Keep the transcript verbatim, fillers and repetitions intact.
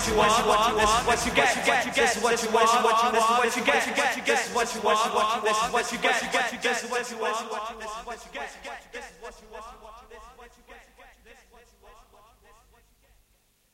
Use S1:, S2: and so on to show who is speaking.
S1: you want, this is what you get, this is what you want, this is what you get, this is what you want, this is what you get, this is what you want, this is what you get.